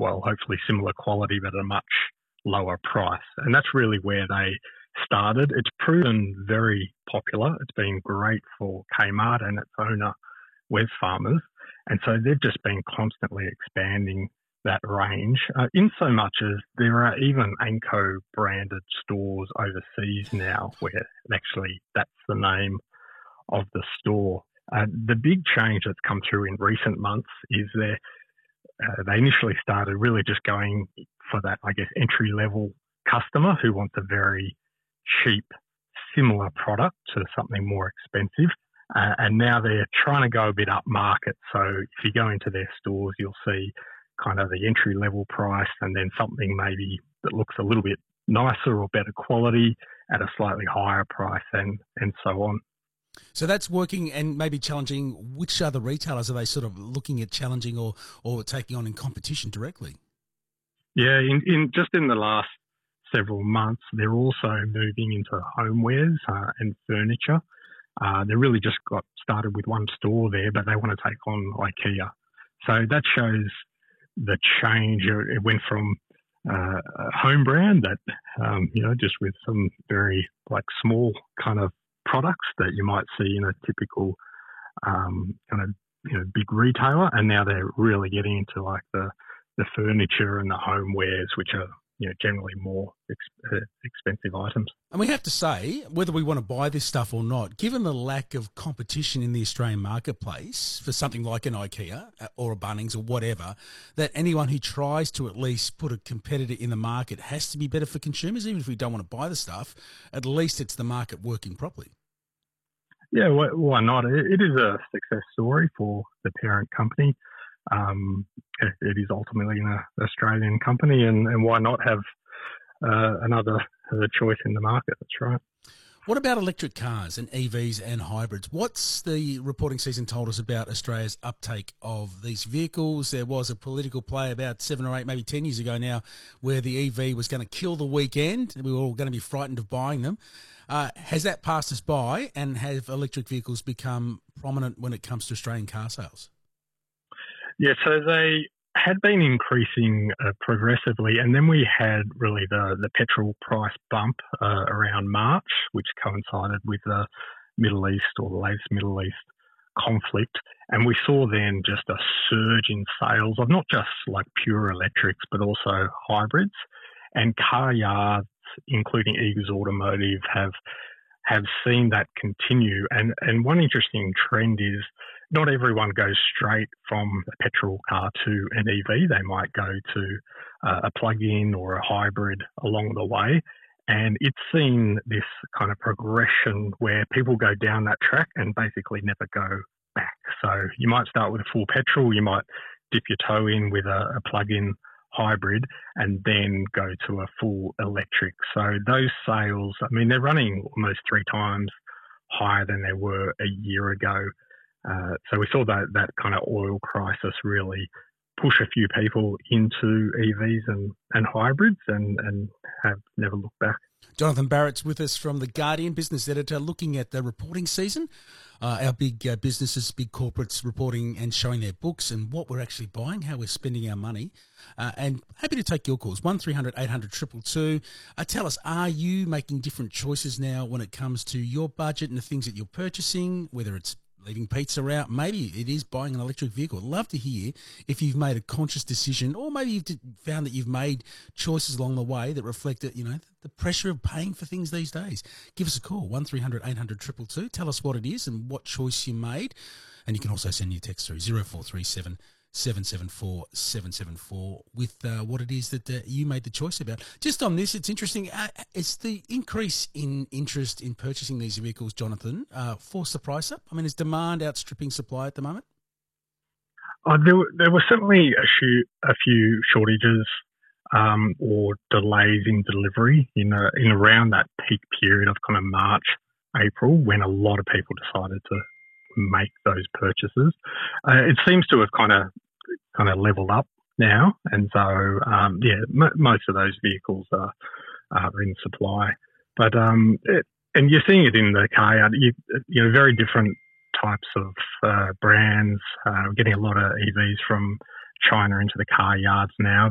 well, hopefully similar quality but at a much lower price. And that's really where they started. It's proven very popular. It's been great for Kmart and its owner, Wesfarmers. And so they've just been constantly expanding that range, in so much as there are even Anko branded stores overseas now where actually that's the name of the store. The big change that's come through in recent months is they initially started really just going for that, I guess, entry-level customer who wants a very cheap, similar product to something more expensive. And now they're trying to go a bit upmarket. So if you go into their stores, you'll see kind of the entry-level price and then something maybe that looks a little bit nicer or better quality at a slightly higher price and so on. So that's working and maybe challenging. Which other retailers are they sort of looking at challenging or taking on in competition directly? Yeah, in the last several months, they're also moving into homewares and furniture. They really just got started with one store there, but they want to take on IKEA. So that shows the change. It went from a home brand that, just with some very small kind of products that you might see in a typical big retailer, and now they're really getting into the furniture and the homewares, which are generally more expensive items. And we have to say, whether we want to buy this stuff or not, given the lack of competition in the Australian marketplace for something like an IKEA or a Bunnings or whatever, that anyone who tries to at least put a competitor in the market has to be better for consumers. Even if we don't want to buy the stuff, at least it's the market working properly. Yeah, why not? It is a success story for the parent company. It is ultimately an Australian company, and why not have another choice in the market? That's right. What about electric cars and EVs and hybrids? What's the reporting season told us about Australia's uptake of these vehicles? There was a political play about 7 or 8, maybe 10 years ago now, where the EV was going to kill the weekend. We were all going to be frightened of buying them. Has that passed us by, and have electric vehicles become prominent when it comes to Australian car sales? Yeah, so they had been increasing progressively, and then we had really the petrol price bump around March, which coincided with the Middle East or the latest Middle East conflict. And we saw then just a surge in sales of not just pure electrics, but also hybrids. And car yards, including Eagers Automotive, have seen that continue. And one interesting trend is not everyone goes straight from a petrol car to an EV. They might go to a plug-in or a hybrid along the way. And it's seen this kind of progression where people go down that track and basically never go back. So you might start with a full petrol, you might dip your toe in with a plug-in hybrid and then go to a full electric. So those sales, they're running almost 3 times higher than they were a year ago. So we saw that kind of oil crisis really push a few people into EVs and hybrids and have never looked back. Jonathan Barrett's with us from The Guardian, business editor, looking at the reporting season. Our big businesses, big corporates reporting and showing their books and what we're actually buying, how we're spending our money. And happy to take your calls, 1300 800 222. Tell us, are you making different choices now when it comes to your budget and the things that you're purchasing, whether it's leaving pizza out, maybe it is buying an electric vehicle? I'd love to hear if you've made a conscious decision, or maybe you've found that you've made choices along the way that reflect that, the pressure of paying for things these days. Give us a call, 1300 800 222. Tell us what it is and what choice you made. And you can also send your text through 0437 774 774 with what it is that you made the choice about. Just on this, it's interesting. It's the increase in interest in purchasing these vehicles, Jonathan, forced the price up? Is demand outstripping supply at the moment? There were certainly a few shortages or delays in delivery in around that peak period of kind of March, April, when a lot of people decided to make those purchases. It seems to have kind of leveled up now, and so most of those vehicles are in supply. But and you're seeing it in the car yard. Very different types of brands. We're getting a lot of EVs from China into the car yards now.